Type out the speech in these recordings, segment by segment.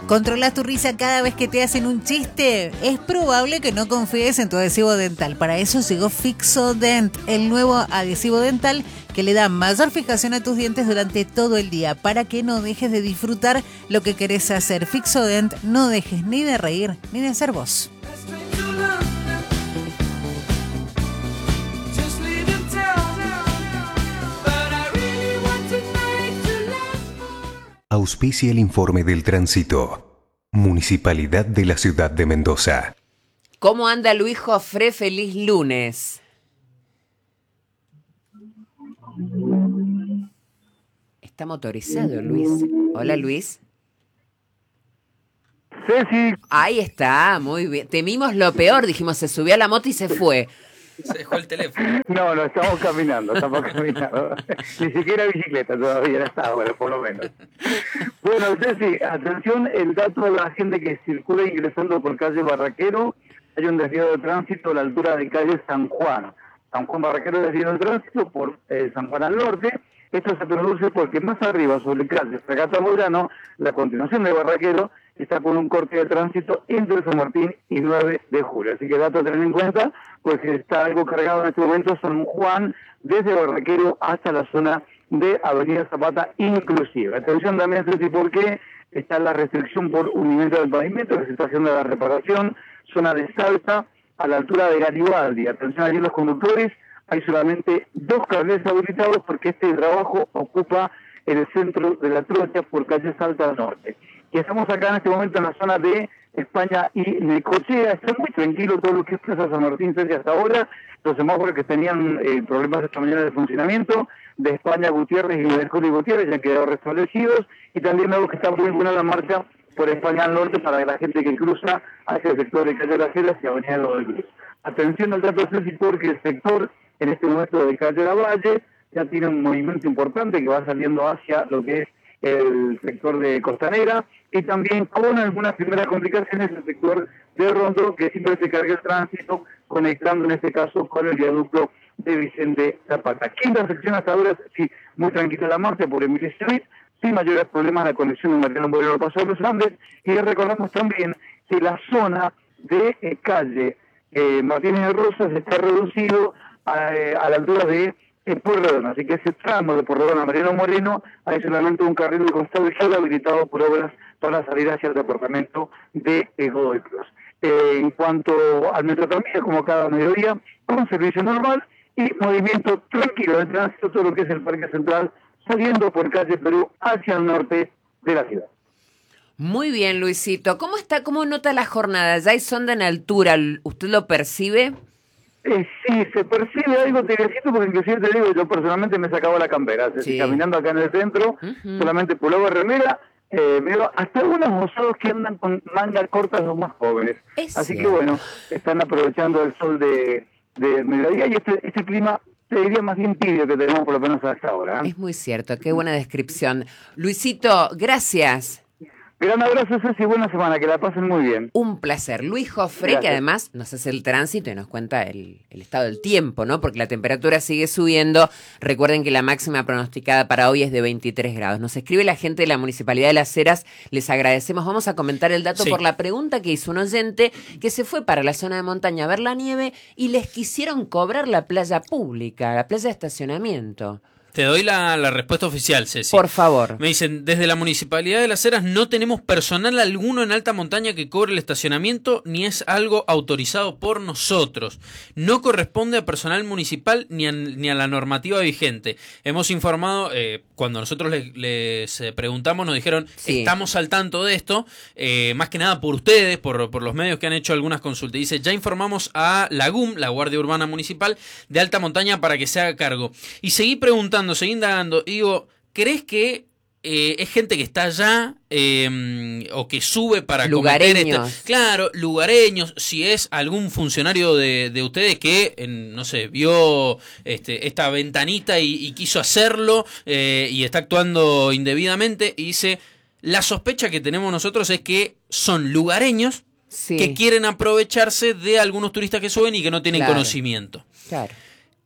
¿Controlas tu risa cada vez que te hacen un chiste? Es probable que no confíes en tu adhesivo dental. Para eso llegó Fixodent, el nuevo adhesivo dental que le da mayor fijación a tus dientes durante todo el día, para que no dejes de disfrutar lo que querés hacer. Fixodent, no dejes ni de reír ni de ser vos. Auspicia el informe del tránsito. Municipalidad de la Ciudad de Mendoza. ¿Cómo anda Luis Jofré? Feliz lunes. Está motorizado, Luis. Hola, Luis. Ceci. Ahí está, muy bien. Temimos lo peor, dijimos, se subió a la moto y se fue. Se dejó el teléfono. No, estamos caminando. Ni siquiera bicicleta todavía, está bueno, por lo menos. Bueno, Ceci, atención, el dato de la gente que circula ingresando por calle Barraquero. Hay un desvío de tránsito a la altura de calle San Juan. San Juan Barraquero, desvío de tránsito por San Juan al norte. Esto se produce porque más arriba, sobre calle Fragata Moyano, la continuación de Barraquero está con un corte de tránsito entre San Martín y 9 de julio. Así que dato a tener en cuenta, pues está algo cargado en este momento San Juan, desde Barraquero hasta la zona de Avenida Zapata inclusive. Atención también, Ceci, porque está la restricción por hundimiento del pavimento que se está haciendo la reparación, zona de Salta a la altura de Garibaldi. Atención allí los conductores, hay solamente 2 carriles habilitados porque este trabajo ocupa el centro de la Trocha por calle Salta al norte. Y estamos acá en este momento en la zona de España y Necochea. Está muy tranquilo todo lo que es Plaza San Martín desde hasta ahora. Los semáforos que tenían problemas esta mañana de funcionamiento, de España Gutiérrez y de Mercurio Gutiérrez ya han quedado restablecidos. Y también vemos que está muy buena la marcha por España al norte para la gente que cruza hacia el sector de Calle Las Heras y Avenida Lo del Cruz. Atención al dato, Ceci, porque el sector en este momento de Calle Lavalle ya tiene un movimiento importante que va saliendo hacia lo que es el sector de Costanera y también con algunas primeras complicaciones el sector de Rondo, que siempre se carga el tránsito, conectando en este caso con el viaducto de Vicente Zapata. Quinta sección hasta ahora, sí, muy tranquila la marcha por Emilio Street, sin mayores problemas la conexión de Mariano Moreno Paso de los Andes, y recordamos también que la zona de calle Martínez de Rosas está reducido a la altura de Pueyrredón, así que ese tramo de Pueyrredón a Mariano Moreno hay solamente un carril de costado y solo habilitado por obras para salir hacia el departamento de Godoy Cruz. En cuanto al metro también, como cada mediodía, con servicio normal y movimiento tranquilo de tránsito, todo lo que es el Parque Central, saliendo por calle Perú hacia el norte de la ciudad. Muy bien, Luisito. ¿Cómo está? ¿Cómo nota la jornada? ¿Ya hay sonda en altura? ¿Usted lo percibe? Sí, se percibe algo tibiecito, porque inclusive te digo, yo personalmente me sacaba la campera, Sí. Caminando acá en el centro, solamente pullover, remera, veo hasta algunos mozados que andan con mangas cortas, los más jóvenes. Así que bueno, están aprovechando el sol de mediodía y este clima, te diría más bien tibio que tenemos por lo menos hasta ahora. Es muy cierto, qué buena descripción. Luisito, gracias. Gran abrazo, Ceci, buena semana, que la pasen muy bien. Un placer. Luis Jofré, Gracias. que además nos hace el tránsito y nos cuenta el estado del tiempo, ¿no? Porque la temperatura sigue subiendo. Recuerden que la máxima pronosticada para hoy es de 23 grados. Nos escribe la gente de la Municipalidad de Las Heras, les agradecemos. Vamos a comentar el dato por la pregunta que hizo un oyente que se fue para la zona de montaña a ver la nieve y les quisieron cobrar la playa pública, la playa de estacionamiento. Te doy la respuesta oficial, Ceci. Por favor. Me dicen, desde la Municipalidad de Las Heras no tenemos personal alguno en alta montaña que cobre el estacionamiento, ni es algo autorizado por nosotros. No corresponde a personal municipal ni a la normativa vigente. Hemos informado, cuando nosotros les preguntamos, nos dijeron, estamos al tanto de esto, más que nada por ustedes, por los medios que han hecho algunas consultas. Dice, ya informamos a la GUM, la Guardia Urbana Municipal de Alta Montaña, para que se haga cargo. Y seguí preguntando, seguí indagando, y digo, ¿crees que es gente que está allá o que sube para lugareños? Claro, lugareños, si es algún funcionario de ustedes que, no sé, vio esta ventanita y quiso hacerlo y está actuando indebidamente, y dice, la sospecha que tenemos nosotros es que son lugareños que quieren aprovecharse de algunos turistas que suben y que no tienen conocimiento. Claro.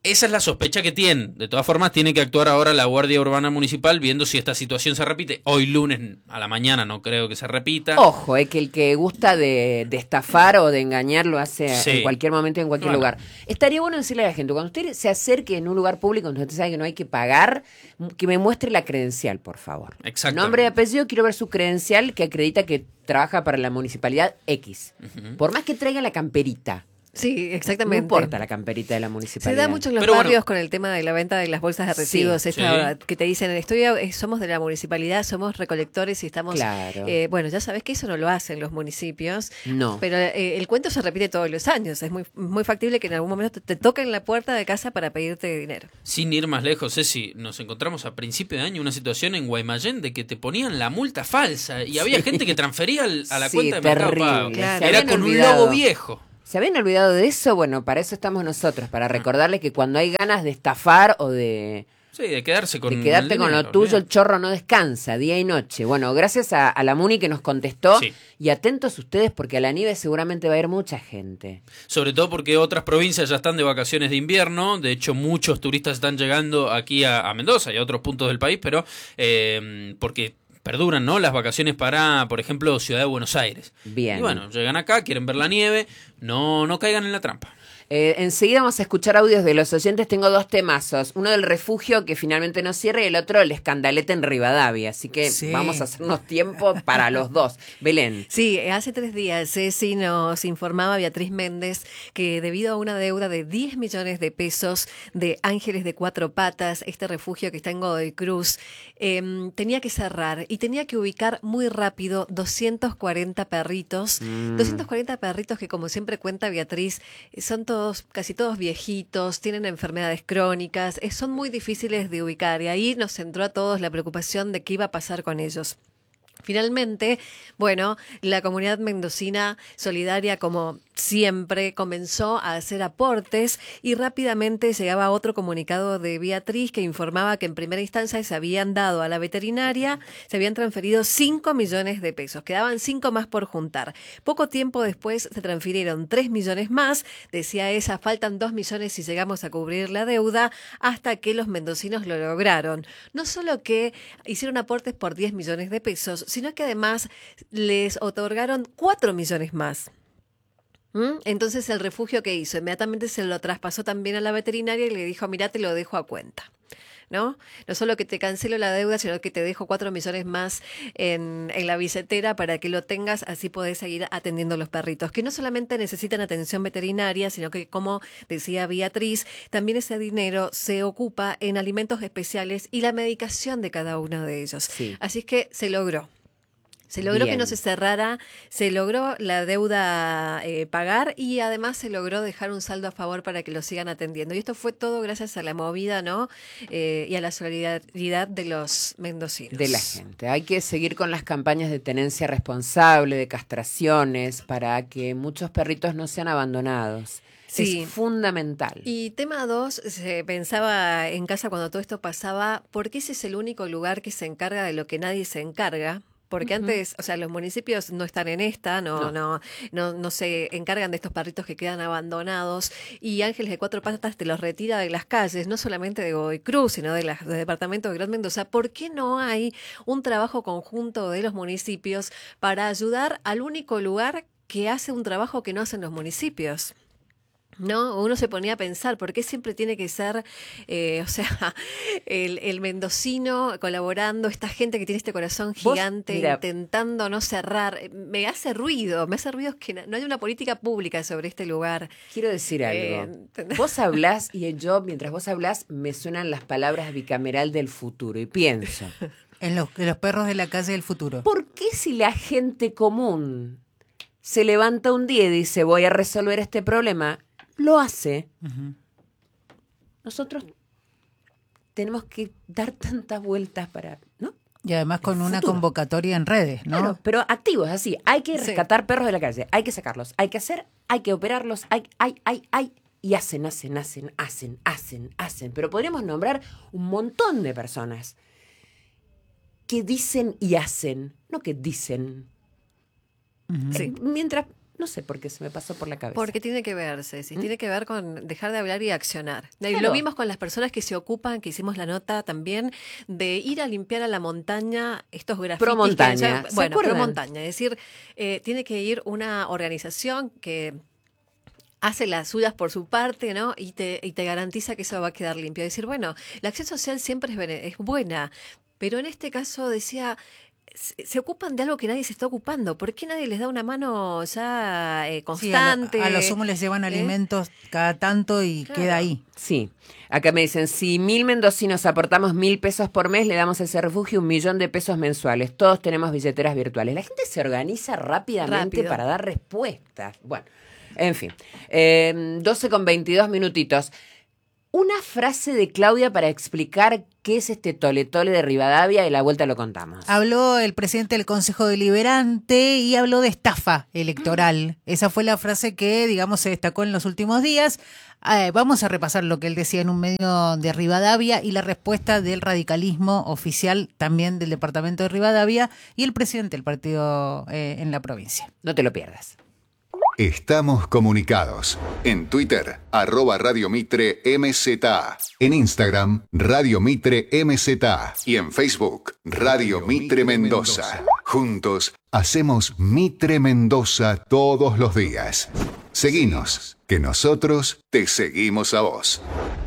Esa es la sospecha que tienen. De todas formas, tiene que actuar ahora la Guardia Urbana Municipal viendo si esta situación se repite. Hoy lunes a la mañana no creo que se repita. Ojo, que el que gusta de estafar o de engañar lo hace en cualquier momento, en cualquier lugar. Estaría bueno decirle a la gente, cuando usted se acerque en un lugar público donde usted sabe que no hay que pagar, que me muestre la credencial, por favor. Exacto. Nombre y apellido, quiero ver su credencial que acredita que trabaja para la municipalidad X. Por más que traiga la camperita. Sí, exactamente. No importa la camperita de la municipalidad. Se da mucho en los barrios con el tema de la venta de las bolsas de residuos. Que te dicen, somos de la municipalidad, somos recolectores y estamos... Claro. Bueno, ya sabes que eso no lo hacen los municipios. No. Pero el cuento se repite todos los años. Es muy factible que en algún momento te toquen la puerta de casa para pedirte dinero. Sin ir más lejos, Ceci, nos encontramos a principio de año una situación en Guaymallén de que te ponían la multa falsa y había gente que transfería a la cuenta de Mercado Pago. Claro. Era con un logo viejo. ¿Se habían olvidado de eso? Bueno, para eso estamos nosotros, para recordarles que cuando hay ganas de estafar o de... Sí, de quedarse con de quedarte con lo tuyo, el chorro no descansa, día y noche. Bueno, gracias a la Muni que nos contestó. Sí. Y atentos ustedes porque a la nieve seguramente va a ir mucha gente. Sobre todo porque otras provincias ya están de vacaciones de invierno. De hecho, muchos turistas están llegando aquí a Mendoza y a otros puntos del país, pero porque... perduran, ¿no? Las vacaciones para, por ejemplo, Ciudad de Buenos Aires. Bien. Y bueno, llegan acá, quieren ver la nieve, no caigan en la trampa. Enseguida vamos a escuchar audios de los oyentes. Tengo 2 temazos. Uno del refugio que finalmente no cierra y el otro el escandalete en Rivadavia. Así que vamos a hacernos tiempo para los dos. Belén. Sí, hace 3 días Ceci nos informaba Beatriz Méndez que debido a una deuda de 10 millones de pesos de Ángeles de Cuatro Patas, este refugio que está en Godoy Cruz, tenía que cerrar y tenía que ubicar muy rápido 240 perritos. 240 perritos que, como siempre cuenta Beatriz, son casi todos viejitos, tienen enfermedades crónicas, son muy difíciles de ubicar y ahí nos entró a todos la preocupación de qué iba a pasar con ellos. Finalmente, bueno, la comunidad mendocina solidaria, como siempre, comenzó a hacer aportes y rápidamente llegaba otro comunicado de Beatriz que informaba que en primera instancia se habían dado a la veterinaria, se habían transferido 5 millones de pesos, quedaban 5 más por juntar. Poco tiempo después se transfirieron 3 millones más, decía esa, faltan 2 millones si llegamos a cubrir la deuda, hasta que los mendocinos lo lograron. No solo que hicieron aportes por 10 millones de pesos, sino que además les otorgaron 4 millones más. Entonces el refugio que hizo, inmediatamente se lo traspasó también a la veterinaria y le dijo, mirá, te lo dejo a cuenta. ¿No? No solo que te cancelo la deuda, sino que te dejo 4 millones más en la billetera para que lo tengas, así podés seguir atendiendo a los perritos, que no solamente necesitan atención veterinaria, sino que, como decía Beatriz, también ese dinero se ocupa en alimentos especiales y la medicación de cada uno de ellos. Sí. Así es que se logró. Se logró que no se cerrara, se logró la deuda pagar y además se logró dejar un saldo a favor para que lo sigan atendiendo. Y esto fue todo gracias a la movida, ¿no? Y a la solidaridad de los mendocinos. De la gente. Hay que seguir con las campañas de tenencia responsable, de castraciones, para que muchos perritos no sean abandonados. Sí. Es fundamental. Y tema 2, se pensaba en casa cuando todo esto pasaba, ¿por qué ese es el único lugar que se encarga de lo que nadie se encarga? Porque antes, o sea, los municipios no están en esta, no se encargan de estos perritos que quedan abandonados, y Ángeles de Cuatro Patas te los retira de las calles, no solamente de Godoy Cruz, sino del departamento de Gran Mendoza. ¿Por qué no hay un trabajo conjunto de los municipios para ayudar al único lugar que hace un trabajo que no hacen los municipios? ¿No? Uno se ponía a pensar, ¿por qué siempre tiene que ser, el mendocino colaborando, esta gente que tiene este corazón gigante, intentando no cerrar? Me hace ruido que no hay una política pública sobre este lugar. Quiero decir algo. Vos hablás y yo, mientras vos hablás, me suenan las palabras bicameral del futuro y pienso. En los perros de la calle del futuro. ¿Por qué si la gente común se levanta un día y dice, voy a resolver este problema, lo hace? Nosotros tenemos que dar tantas vueltas para, ¿no? Y además con una convocatoria en redes, ¿no? Claro, pero activos, así. Hay que rescatar perros de la calle, hay que sacarlos, hay que operarlos, y hacen. Pero podríamos nombrar un montón de personas que dicen y hacen, no que dicen. Mientras No sé por qué se me pasó por la cabeza. Porque tiene que ver, Ceci, tiene que ver con dejar de hablar y accionar. Claro. Lo vimos con las personas que se ocupan, que hicimos la nota también, de ir a limpiar a la montaña estos grafitis. Pro montaña, ¿se Bueno, pro acuerdan? montaña. Es decir, tiene que ir una organización que hace las suyas por su parte, ¿no? Y te garantiza que eso va a quedar limpio. Es decir, bueno, la acción social siempre es buena, pero en este caso decía, se ocupan de algo que nadie se está ocupando. ¿Por qué nadie les da una mano ya constante? Sí, a lo sumo les llevan alimentos cada tanto y Claro. queda ahí. Sí, acá me dicen, si 1.000 mendocinos aportamos 1.000 pesos por mes, le damos a ese refugio 1.000.000 de pesos mensuales. Todos tenemos billeteras virtuales. La gente se organiza rápidamente Rápido. para dar respuestas. Bueno, en fin, 12:22. Una frase de Claudia para explicar qué es este tole-tole de Rivadavia y la vuelta lo contamos. Habló el presidente del Consejo Deliberante y habló de estafa electoral. Esa fue la frase que, digamos, se destacó en los últimos días. Vamos a repasar lo que él decía en un medio de Rivadavia y la respuesta del radicalismo oficial también del departamento de Rivadavia y el presidente del partido en la provincia. No te lo pierdas. Estamos comunicados. En Twitter, @Radio Mitre MZA. En Instagram, Radio Mitre MZA. Y en Facebook, Radio Mitre Mendoza. Juntos, hacemos Mitre Mendoza todos los días. Seguinos, que nosotros te seguimos a vos.